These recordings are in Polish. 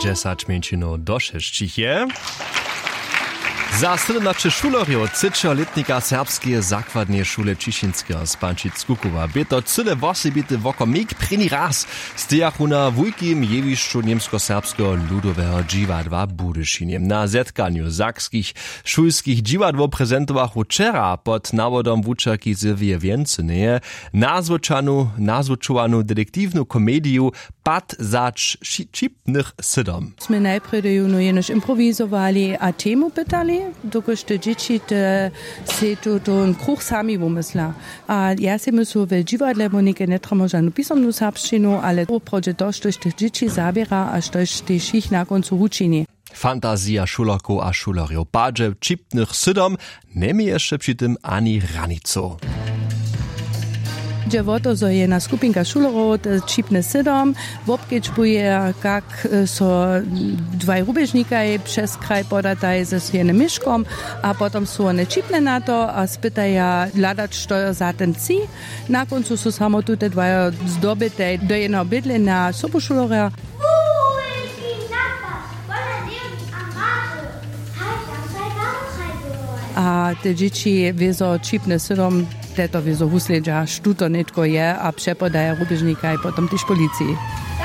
10 minut do 6 je. Za 17 šulerjo třičoletnika serbskie zakładnie šule Čišinskiego z Pančic-Kukowa. By to cyle wosebity wokomik první raz stejachu na wujkim jewiszczu niemsko-serbskiego ludowego dziwadła Budyšinie. Na zetkaniu zakskich szulskich dziwadło prezentowachu wczera pod nawodom wučerki Sylwije Więcyneje nazwyczowanu detektywną komedię Pad zač čipnych sydom. My najprve jenož improvizovali a temu pytali, dokoż te dzieci se ten kruh sami wymysla. A ja si myślę, że dziwadle monike nie tramo żadną pisomną serbszczynu, ale oprodzie to, że tych dzieci zabiera, a że też ich na końcu uczyni. Fantazja šulerków a šulerjów padže čipnych sydom nie mi jeszcze przy tym ani ranico. Dziewoto, że jedna skupinka šulerov čipne sydom, wobkiečbuje, jak so dwaj rubežnikaj przez kraj podataj ze jednym myszkom, a potem są one čipne na to a spytaja ladać, što za ten ci. Na końcu są samo te dwa zdobite do jednego bydlenia sobušulera. A te dzieci wiedzą čipne sydom, to wiedzą wusledza, što to netko je, a przepodaje rubežnika i potem też policji.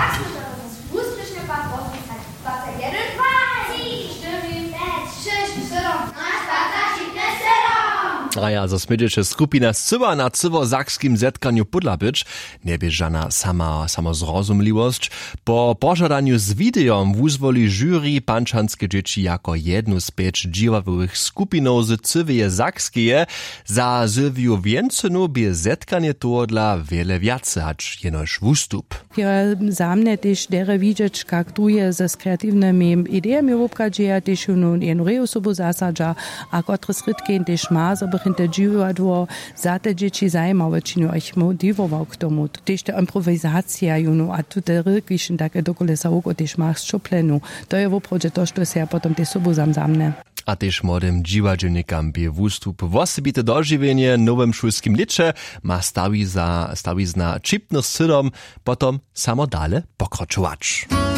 A ja, zo smydzieše skupina scywa na cywo-zakskim zetkaniu pudla być, nie bie żana samozrozumliwość. Po pożadaniu z videom wuzwoli jury pančanske dzieci jako jednu z 5 dziwawych skupinów z cywie zakskie. Za Sylwiu Więcynu bie zetkanie to dla wiele wiace, hacz jenoż wustup. Ja za mnie też dere widzieć, jak tu je ze kreatywnymi ideami wopkadzieja, też jedną reosobu zasadza, a kotre srytkin też ma, hinter dziwadło za te dzieci zajmowe činio ich motivował k tomu. Też ta improwizacja, a tu te rykišen takie dokolesa oko też ma szczoplenu. To je woprodzie to, što se ja potom te sobu zamne. A też młodym dziwadźelnikam bie wustup wosebite dożywienie nowym szulskim licze ma stawi na čipnych sydom, potom samo dale pokročować.